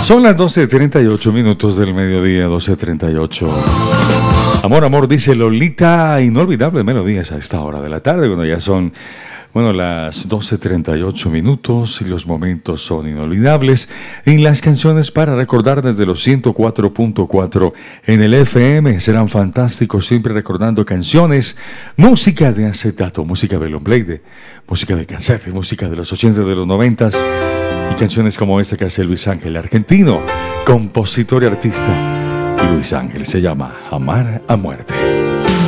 Son las 12:38 minutos del mediodía, 12:38. Amor, amor, dice Lolita, inolvidables melodías a esta hora de la tarde. Bueno, ya son, las 12:38 minutos y los momentos son inolvidables. Y las canciones para recordar desde los 104.4 en el FM serán fantásticos, siempre recordando canciones, música de acetato, música de long play, música de cassette, música de los 80, de los 90. Y canciones como esta que hace Luis Ángel, argentino, compositor y artista. Y Luis Ángel se llama Amar a Muerte.